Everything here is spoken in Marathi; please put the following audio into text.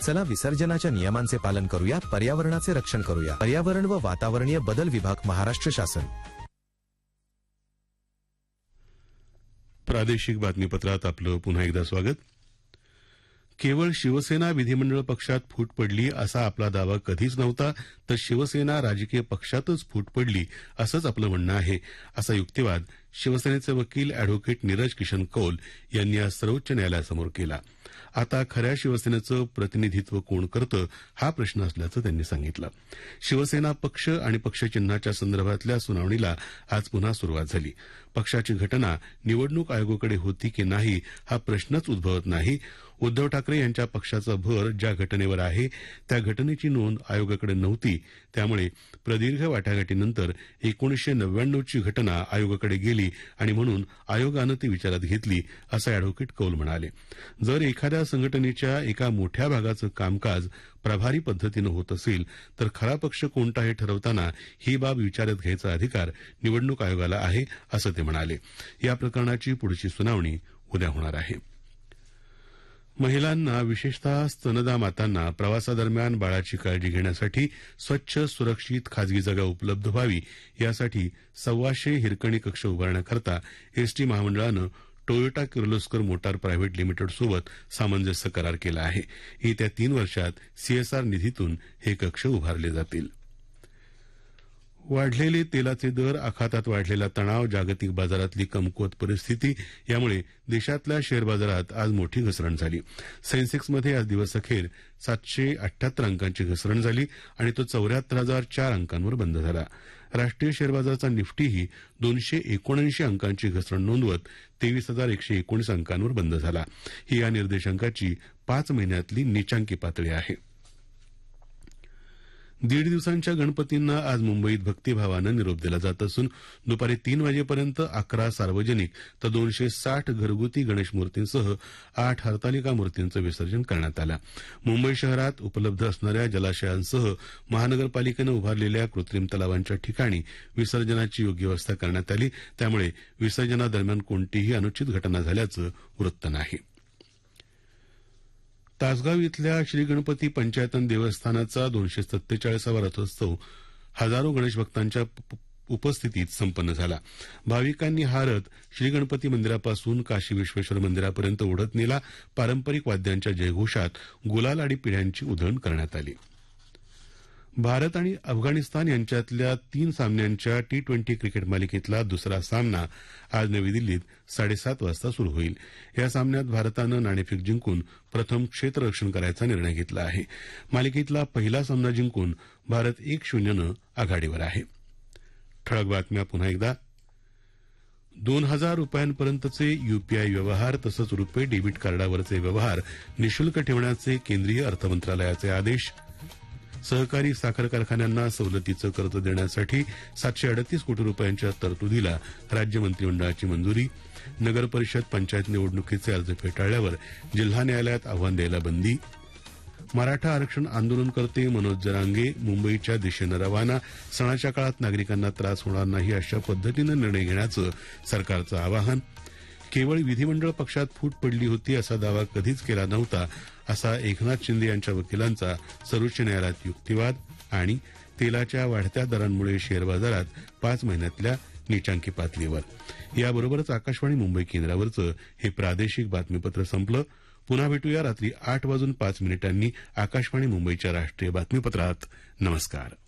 चला विसर्जनाच्या नियमांचे पालन करूया, पर्यावरणाचे रक्षण करूया. पर्यावरण व वातावरणीय बदल विभाग, महाराष्ट्र शासन. प्रादेशिक बातमीपत्रात आपलं पुन्हा एकदा स्वागत. केवळ शिवसेना विधिमंडळ पक्षात फूट पडली असा आपला दावा कधीच नव्हता, तर शिवसेना राजकीय पक्षातच फूट पडली असंच आपलं म्हणणं आहे, असा युक्तिवाद शिवसेनेचे वकील अॅडव्होकेट नीरज किशन कौल यांनी आज सर्वोच्च न्यायालयासमोर केला. आता खऱ्या शिवसेनेचं प्रतिनिधित्व कोण करतं हा प्रश्न असल्याचं त्यांनी सांगितलं. शिवसेना पक्ष आणि पक्षचिन्हाच्या संदर्भातल्या सुनावणीला आज पुन्हा सुरुवात झाली. पक्षाची घटना निवडणूक आयोगाकडे होती की नाही हा प्रश्नच उद्भवत नाही. उद्धव ठाकरे यांच्या पक्षाचा भर ज्या घटनेवर आहे त्या घटनेची नोंद आयोगाकडे नव्हती, त्यामुळे प्रदीर्घ वाटाघाटीनंतर 1999ची घटना आयोगाकडे गेली आणि म्हणून आयोगानं ती विचारात घेतली, असं अॅडव्होकेट कौल म्हणाले. जर एखाद्या संघटनेच्या एका मोठ्या भागाचं कामकाज प्रभारी पद्धतीनं होत असेल तर खरा पक्ष कोणता हे ठरवताना ही बाब विचारात घ्यायचा अधिकार निवडणूक आयोगाला आहे, असं ते म्हणाले. या प्रकरणाची पुढची सुनावणी उद्या होणार आहे. महिलांना, विशेषतः स्तनदा मातांना प्रवासादरम्यान बाळाची काळजी घेण्यासाठी स्वच्छ, सुरक्षित खाजगी जागा उपलब्ध व्हावी यासाठी 125 हिरकणी कक्ष उभारण्याकरता एसटी महामंडळानं टोयोटा किर्लोस्कर मोटार प्रायव्हेट लिमिटेडसोबत सामंजस्य करार केला आहे. येत्या 3 वर्षात सीएसआर निधीतून हे कक्ष उभारले जातील. वाढलेले तेलाचे दर, आखातात वाढलेला तणाव, जागतिक बाजारातली कमकुवत परिस्थिती यामुळे देशातल्या शेअर बाजारात आज मोठी घसरण झाली. सेन्सेक्समध्ये आज दिवसअखेर 778 अंकांची घसरण झाली आणि तो 74,004 अंकांवर बंद झाला. राष्ट्रीय शेअर बाजाराचा निफ्टीही 279 अंकांची घसरण नोंदवत 23,119 अंकांवर बंद झाला. ही या निर्देशांकाची 5 महिन्यातली नीचांकी पातळी आहे. 1.5 दिवसांच्या गणपतींना आज मुंबईत भक्तिभावानं निरोप दिला जात असून दुपारी 3 वाजेपर्यंत 11 सार्वजनिक तर 260 घरगुती गणेश मूर्तींसह 8 हरतालिका मूर्तींचं विसर्जन करण्यात आलं. मुंबई शहरात उपलब्ध असणाऱ्या जलाशयांसह महानगरपालिकेनं उभारलेल्या कृत्रिम तलावांच्या ठिकाणी विसर्जनाची योग्य व्यवस्था करण्यात आली, त्यामुळे विसर्जनादरम्यान कोणतीही अनुचित घटना झाल्याचं वृत्त नाही. तासगाव इथल्या श्री गणपती पंचायतन देवस्थानाचा 247वा रथोत्सव हजारो गणेश भक्तांच्या उपस्थितीत संपन्न झाला. भाविकांनी हा रथ श्री गणपती मंदिरापासून काशी विश्वेश्वर मंदिरापर्यंत ओढत नेला. पारंपरिक वाद्यांच्या जयघोषात गुलाल आणि पिढ्यांची उधळण करण्यात आली. भारत आणि अफगाणिस्तान यांच्यातल्या 3 सामन्यांच्या T20 क्रिकेट मालिकेतला दुसरा सामना आज नवी दिल्लीत 7:30 वाजता सुरू होईल. या सामन्यात भारतानं नाणेफेक जिंकून प्रथम क्षेत्ररक्षण करायचा निर्णय घेतला आहे. मालिकेतला पहिला सामना जिंकून भारत 1-0नं आघाडीवर आहे. ठळक बातम्या पुन्हा एकदा. 2,000 रुपयांपर्यंतचे यूपीआय व्यवहार तसंच रुपे डेबिट कार्डावरचे व्यवहार निःशुल्क ठेवण्याचे केंद्रीय अर्थमंत्रालयाचे आदेश. सहकारी साखर कारखान्यांना सवलतीचं कर्ज देण्यासाठी 738 कोटी रुपयांच्या तरतुदीला राज्य मंत्रिमंडळाची मंजुरी. नगरपरिषद पंचायत निवडणुकीचे अर्ज फेटाळल्यावर जिल्हा न्यायालयात आव्हान द्यायला बंदी. मराठा आरक्षण आंदोलनकर्ते मनोज जरांगे मुंबईच्या दिशेनं रवाना. सणाच्या काळात नागरिकांना त्रास होणार नाही अशा पद्धतीनं निर्णय घेण्याचं सरकारचं आवाहन. केवळ विधिमंडळ पक्षात फूट पडली होती असा दावा कधीच केला नव्हता असा एकनाथ शिंदे यांच्या वकिलांचा सर्वोच्च न्यायालयात युक्तिवाद. आणि तेलाच्या वाढत्या दरांमुळे शेअर बाजारात 5 महिन्यातल्या नीचांकी पातळीवर. याबरोबरच आकाशवाणी मुंबई केंद्रावरचं हे प्रादेशिक बातमीपत्र संपलं. पुन्हा भेटूया रात्री 8:05 आकाशवाणी मुंबईच्या राष्ट्रीय बातमीपत्रात. नमस्कार.